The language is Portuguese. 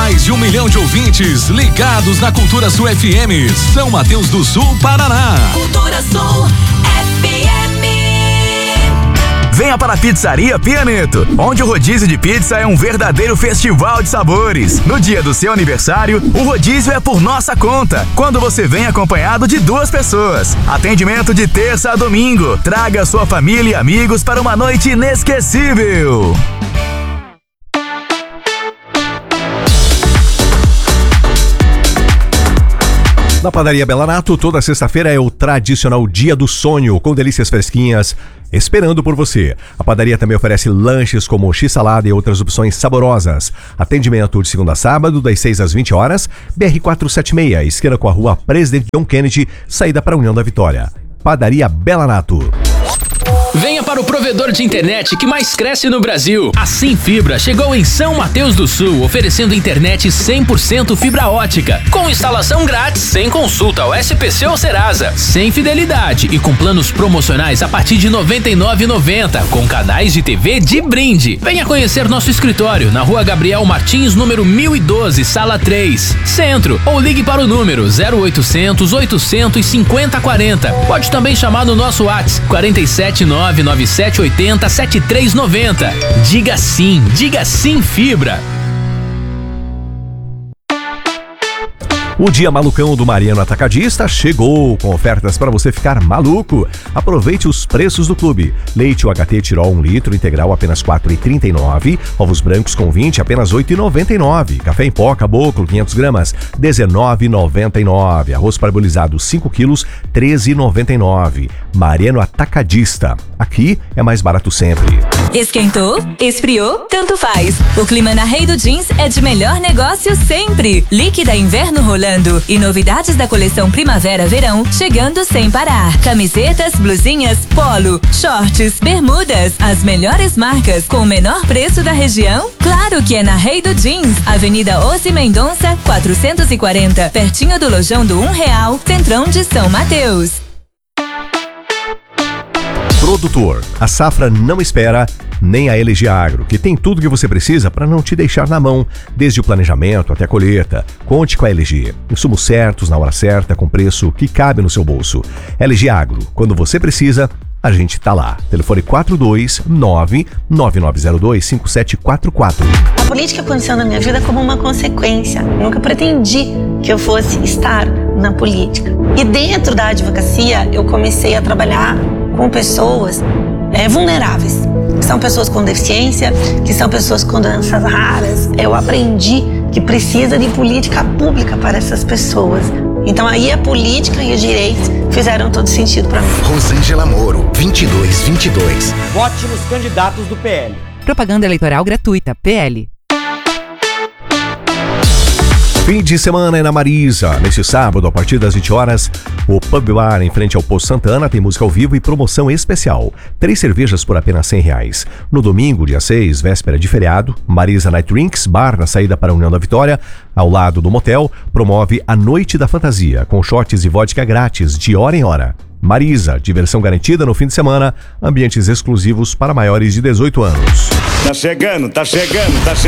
Mais de 1 milhão de ouvintes ligados na Cultura Sul FM. São Mateus do Sul, Paraná. Cultura Sul FM. Venha para a Pizzaria Pianeto, onde o rodízio de pizza é um verdadeiro festival de sabores. No dia do seu aniversário, o rodízio é por nossa conta, quando você vem acompanhado de 2 pessoas. Atendimento de terça a domingo. Traga sua família e amigos para uma noite inesquecível. Na Padaria Belanato, toda sexta-feira é o tradicional Dia do Sonho, com delícias fresquinhas, esperando por você. A padaria também oferece lanches como x-salada e outras opções saborosas. Atendimento de segunda a sábado, das 6 às 20 horas, BR-476, esquina com a rua Presidente John Kennedy, saída para a União da Vitória. Padaria Belanato. Venha para o provedor de internet que mais cresce no Brasil. A Sim Fibra chegou em São Mateus do Sul, oferecendo internet 100% fibra ótica, com instalação grátis, sem consulta ao SPC ou Serasa, sem fidelidade e com planos promocionais a partir de R$ 99,90, com canais de TV de brinde. Venha conhecer nosso escritório na Rua Gabriel Martins, número 1012, sala 3, Centro, ou ligue para o número 0800 800 5040. Pode também chamar no nosso WhatsApp 479 9780 7390. Diga sim Fibra. O Dia Malucão do Mariano Atacadista chegou, com ofertas para você ficar maluco. Aproveite os preços do clube. Leite UHT Tirol 1 litro integral apenas R$ 4,39. Ovos brancos com 20 apenas R$ 8,99. Café em pó Caboclo 500 gramas R$ 19,99. Arroz parbolizado 5 quilos R$ 13,99. Mariano Atacadista. Aqui é mais barato sempre. Esquentou? Esfriou? Tanto faz. O clima na Rei do Jeans é de melhor negócio sempre. Líquida inverno rolando e novidades da coleção Primavera-Verão chegando sem parar. Camisetas, blusinhas, polo, shorts, bermudas, as melhores marcas com o menor preço da região? Claro que é na Rei do Jeans, Avenida Ossi Mendonça, 440, pertinho do Lojão do R$1, Centrão de São Mateus. Produtor, a safra não espera, nem a LG Agro, que tem tudo que você precisa para não te deixar na mão, desde o planejamento até a colheita. Conte com a LG. Insumos certos, na hora certa, com preço que cabe no seu bolso. LG Agro, quando você precisa, a gente tá lá. Telefone 429-9902-5744. A política aconteceu na minha vida como uma consequência. Eu nunca pretendi que eu fosse estar na política. E dentro da advocacia, eu comecei a trabalhar com pessoas vulneráveis, que são pessoas com deficiência, que são pessoas com doenças raras. Eu aprendi que precisa de política pública para essas pessoas. Então aí a política e os direitos fizeram todo sentido para mim. Rosângela Moro, 2222. Vote nos candidatos do PL. Propaganda eleitoral gratuita, PL. Fim de semana é na Marisa. Neste sábado, a partir das 20 horas, o Pub Bar em frente ao Posto Santana tem música ao vivo e promoção especial. 3 cervejas por apenas R$100. No domingo, dia 6, véspera de feriado, Marisa Night Drinks, bar na saída para a União da Vitória, ao lado do motel, promove a Noite da Fantasia, com shots e vodka grátis de hora em hora. Marisa, diversão garantida no fim de semana, ambientes exclusivos para maiores de 18 anos. Tá chegando.